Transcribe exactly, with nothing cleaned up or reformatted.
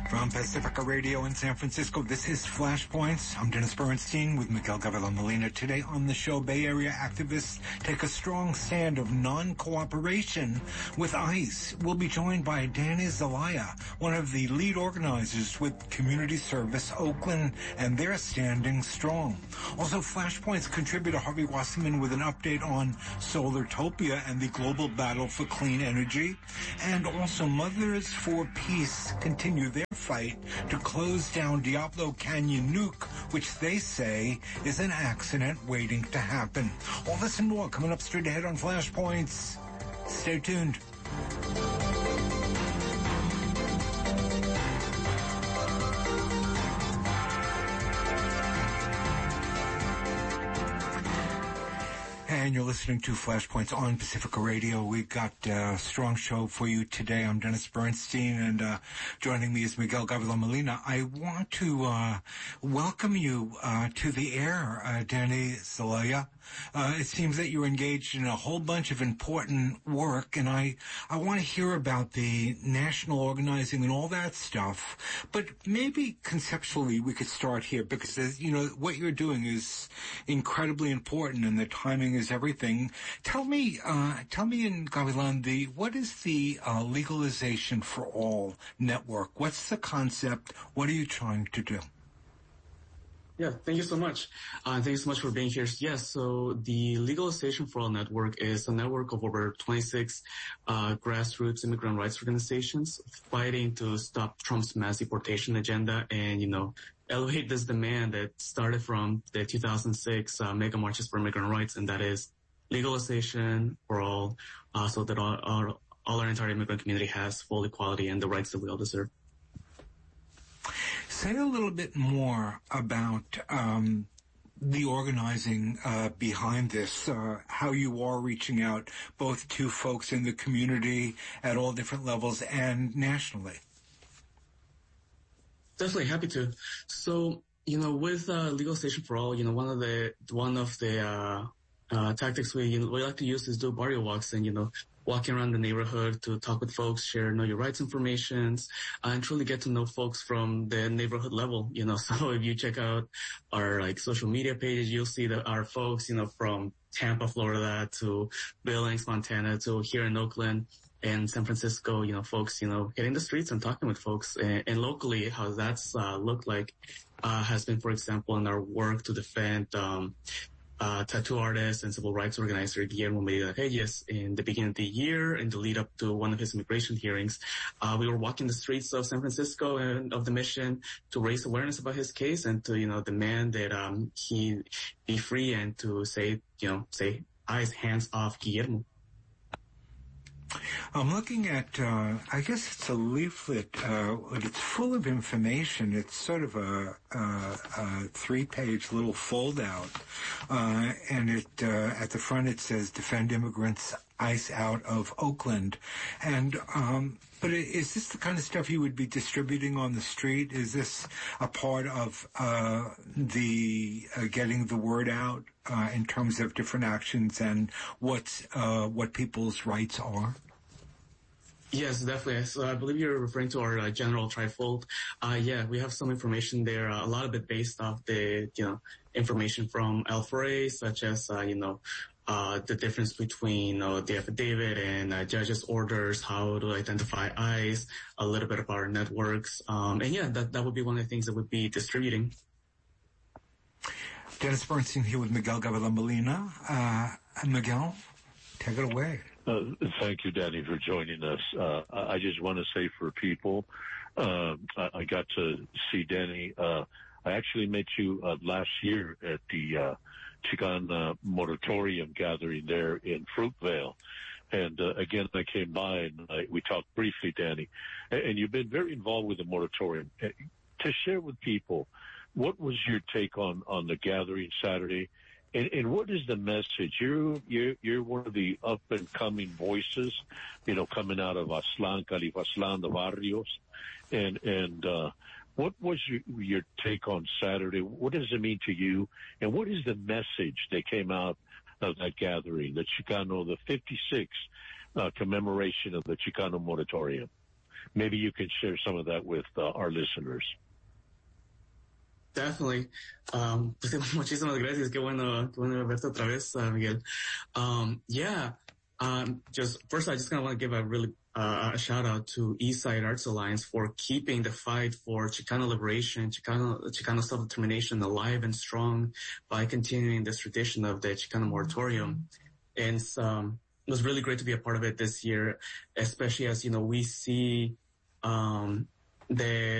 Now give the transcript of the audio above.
From Pacifica Radio in San Francisco, this is Flashpoints. I'm Dennis Bernstein with Miguel Gavilan Molina. Today on the show, Bay Area activists take a strong stand of non-cooperation with ICE. We'll be joined by Danny Zelaya, one of the lead organizers with Community Service Oakland, and they're standing strong. Also, Flashpoints contributor Harvey Wasserman with an update on Solartopia and the global battle for clean energy. And also, Mothers for Peace continue their fight to close down Diablo Canyon Nuke, which they say is an accident waiting to happen. All this and more coming up straight ahead on Flashpoints. Stay tuned. And you're listening to Flashpoints on Pacifica Radio. We've got a strong show for you today. I'm Dennis Bernstein, and uh, joining me is Miguel Gavilan Molina. I want to uh, welcome you uh, to the air, uh, Danny Zelaya. Uh, it seems that you're engaged in a whole bunch of important work, and I, I want to hear about the national organizing and all that stuff. But maybe conceptually we could start here, because, as, you know, what you're doing is incredibly important, and the timing is everything. Tell me, uh, tell me in Gavilan, the what is the uh, Legalization for All network? What's the concept? What are you trying to do? Yeah, thank you so much. Uh, thank you so much for being here. Yes, so the Legalization for All Network is a network of over twenty-six uh, grassroots immigrant rights organizations fighting to stop Trump's mass deportation agenda and, you know, elevate this demand that started from the two thousand six uh, mega marches for immigrant rights, and that is legalization for all, uh, so that all, all, all our entire immigrant community has full equality and the rights that we all deserve. Say a little bit more about um, the organizing uh, behind this, uh, how you are reaching out both to folks in the community at all different levels and nationally. Definitely, happy to. So, you know, with uh, Legalization for All, you know, one of the one of the uh, uh, tactics we you know, we like to use is do barrio walks and, you know, walking around the neighborhood to talk with folks, share know your rights informations, uh, and truly get to know folks from the neighborhood level, you know. So if you check out our like social media pages, you'll see that our folks, you know, from Tampa, Florida to Billings, Montana to here in Oakland and San Francisco, you know, folks, you know, hitting the streets and talking with folks. And, and locally, how that's uh, looked like uh, has been, for example, in our work to defend um Uh, tattoo artist and civil rights organizer Guillermo Medina Reyes. In the beginning of the year, in the lead up to one of his immigration hearings, uh, we were walking the streets of San Francisco and of the Mission to raise awareness about his case and to, you know, demand that um, he be free and to say, you know, say, eyes, hands off Guillermo. I'm looking at, uh, I guess it's a leaflet, uh, it's full of information. It's sort of a, a, a three-page little fold-out, uh, and it, uh, at the front it says, Defend Immigrants, ICE Out of Oakland. And, um, but is this the kind of stuff you would be distributing on the street? Is this a part of, uh, the, uh, getting the word out, uh, in terms of different actions and what's, uh, what people's rights are? Yes, definitely. So I believe you're referring to our uh, general trifold. Uh, yeah, we have some information there, uh, a lot of it based off the, you know, information from L four A, such as, uh, you know, uh, the difference between, uh, the affidavit and uh, judge's orders, how to identify ICE, a little bit of our networks. Um, and yeah, that, that would be one of the things that would be distributing. Dennis Bernstein here with Miguel Gavilan Molina. Uh, Miguel, take it away. Uh, thank you, Danny, for joining us. Uh, I just want to say for people, uh, I, I got to see Danny. Uh, I actually met you uh, last year at the uh, Chicano Moratorium gathering there in Fruitvale. And uh, again, I came by and I, we talked briefly, Danny. And, and you've been very involved with the moratorium. Uh, to share with people, what was your take on, on the gathering Saturday? And, and what is the message? You're, you're, you're one of the up and coming voices, you know, coming out of Aztlán, Califaztlán, the barrios. And, and, uh, what was your, your take on Saturday? What does it mean to you? And what is the message that came out of that gathering, the Chicano, the fifty-sixth uh, commemoration of the Chicano Moratorium? maybe you could share some of that with uh, our listeners. Definitely. Um, pues, muchísimas gracias. Qué bueno, qué bueno verte otra vez, uh, Miguel. Um, yeah. Um, just first, I just kind of want to give a really uh, a shout out to Eastside Arts Alliance for keeping the fight for Chicano liberation, Chicano Chicano self-determination alive and strong by continuing this tradition of the Chicano moratorium. And um, it was really great to be a part of it this year, especially as you know we see um, the